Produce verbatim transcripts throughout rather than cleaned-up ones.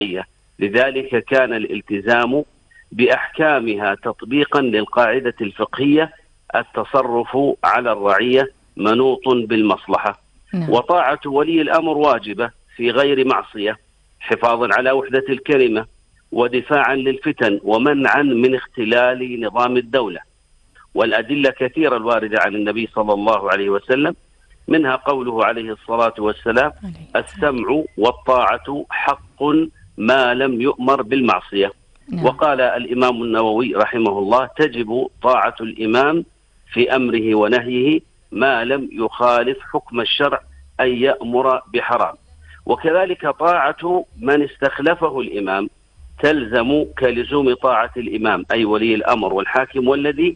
لذلك كان الالتزام بأحكامها تطبيقا للقاعدة الفقهية: التصرف على الرعية منوط بالمصلحة. نعم. وطاعة ولي الأمر واجبة في غير معصية، حفاظا على وحدة الكلمة ودفاعا للفتن ومنعا من اختلال نظام الدولة. والأدلة كثيرة الواردة عن النبي صلى الله عليه وسلم، منها قوله عليه الصلاة والسلام: السمع والطاعة حق ما لم يؤمر بالمعصية. نعم. وقال الإمام النووي رحمه الله: تجب طاعة الإمام في أمره ونهيه ما لم يخالف حكم الشرع أن يأمر بحرام. وكذلك طاعة من استخلفه الإمام تلزم كلزوم طاعة الإمام، أي ولي الأمر والحاكم، والذي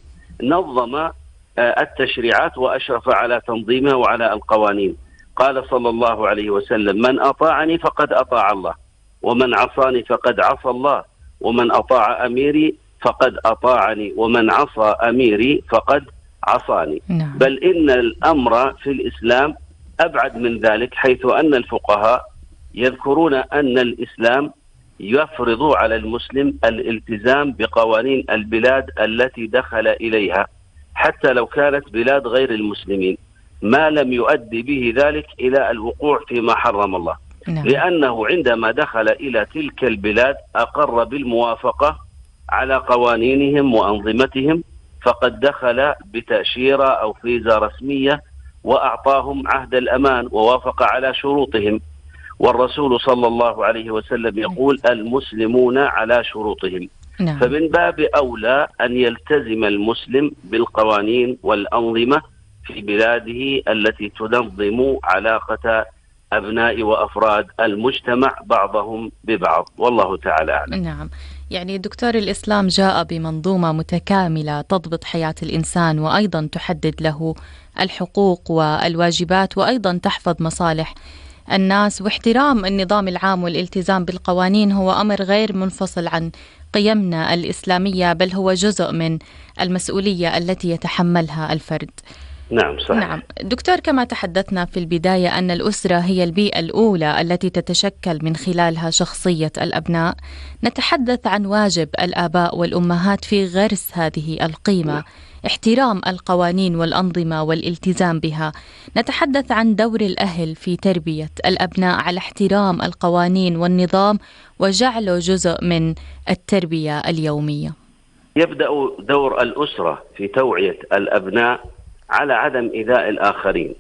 نظم التشريعات وأشرف على تنظيمها وعلى القوانين. قال صلى الله عليه وسلم: من أطاعني فقد أطاع الله، ومن عصاني فقد عصى الله، ومن أطاع أميري فقد أطاعني، ومن عصى أميري فقد عصاني. نعم. بل إن الأمر في الإسلام أبعد من ذلك، حيث أن الفقهاء يذكرون أن الإسلام يفرض على المسلم الالتزام بقوانين البلاد التي دخل إليها، حتى لو كانت بلاد غير المسلمين، ما لم يؤدي به ذلك إلى الوقوع فيما حرم الله. نعم. لأنه عندما دخل إلى تلك البلاد أقر بالموافقة على قوانينهم وأنظمتهم، فقد دخل بتأشيرة أو فيزا رسمية، وأعطاهم عهد الأمان ووافق على شروطهم. والرسول صلى الله عليه وسلم يقول: المسلمون على شروطهم. نعم. فمن باب أولى أن يلتزم المسلم بالقوانين والأنظمة في بلاده التي تنظم علاقة أبناء وأفراد المجتمع بعضهم ببعض، والله تعالى أعلم. نعم. يعني دكتور، الإسلام جاء بمنظومة متكاملة تضبط حياة الإنسان، وأيضا تحدد له الحقوق والواجبات، وأيضا تحفظ مصالح الناس. واحترام النظام العام والالتزام بالقوانين هو أمر غير منفصل عن قيمنا الإسلامية، بل هو جزء من المسؤولية التي يتحملها الفرد. نعم صحيح. نعم دكتور، كما تحدثنا في البداية أن الأسرة هي البيئة الأولى التي تتشكل من خلالها شخصية الأبناء، نتحدث عن واجب الآباء والأمهات في غرس هذه القيمة. نعم. احترام القوانين والأنظمة والالتزام بها. نتحدث عن دور الأهل في تربية الأبناء على احترام القوانين والنظام وجعله جزء من التربية اليومية. يبدأ دور الأسرة في توعية الأبناء على عدم إيذاء الآخرين،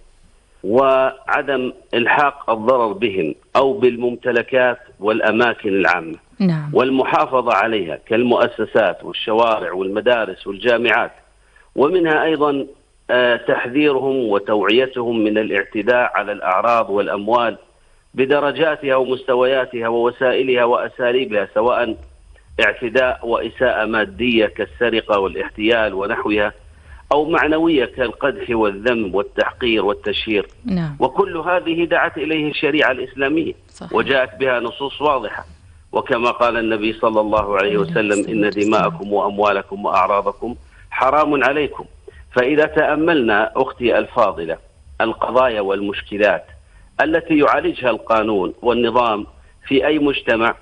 وعدم إلحاق الضرر بهم أو بالممتلكات والأماكن العامة. نعم. والمحافظة عليها كالمؤسسات والشوارع والمدارس والجامعات. ومنها أيضا تحذيرهم وتوعيتهم من الاعتداء على الأعراض والأموال بدرجاتها ومستوياتها ووسائلها وأساليبها، سواء اعتداء وإساءة مادية كالسرقة والاحتيال ونحوها، أو معنوية كالقدح والذم والتحقير والتشهير. نعم. وكل هذه دعت إليه الشريعة الإسلامية. صحيح. وجاءت بها نصوص واضحة، وكما قال النبي صلى الله عليه وسلم: إن دماءكم وأموالكم وأعراضكم حرام عليكم. فإذا تأملنا أختي الفاضلة القضايا والمشكلات التي يعالجها القانون والنظام في أي مجتمع،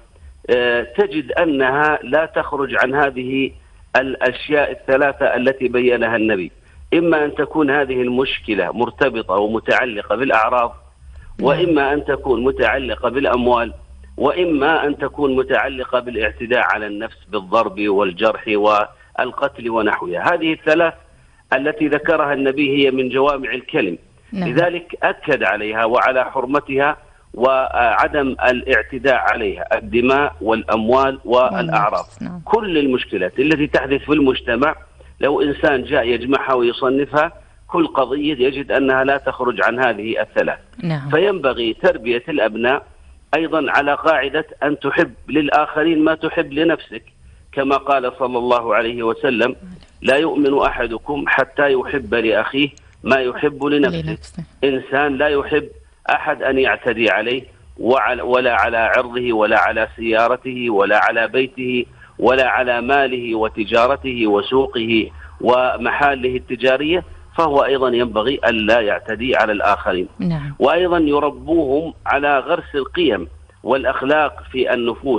تجد أنها لا تخرج عن هذه الأشياء الثلاثة التي بيّنها النبي. إما أن تكون هذه المشكلة مرتبطة ومتعلقة بالأعراض، وإما أن تكون متعلقة بالأموال، وإما أن تكون متعلقة بالاعتداء على النفس بالضرب والجرح والقتل ونحوها. هذه الثلاث التي ذكرها النبي هي من جوامع الكلم. نعم. لذلك أكد عليها وعلى حرمتها وعدم الاعتداء عليها: الدماء والأموال والأعراض. نعم. كل المشكلات التي تحدث في المجتمع لو إنسان جاء يجمعها ويصنفها، كل قضية يجد أنها لا تخرج عن هذه الثلاث. نعم. فينبغي تربية الأبناء أيضا على قاعدة أن تحب للآخرين ما تحب لنفسك، كما قال صلى الله عليه وسلم: لا يؤمن أحدكم حتى يحب لأخيه ما يحب لنفسه. لنفسه. إنسان لا يحب أحد أن يعتدي عليه، ولا على عرضه ولا على سيارته ولا على بيته ولا على ماله وتجارته وسوقه ومحاله التجارية، فهو أيضا ينبغي أن لا يعتدي على الآخرين. نعم. وأيضا يربوهم على غرس القيم والأخلاق في النفوس.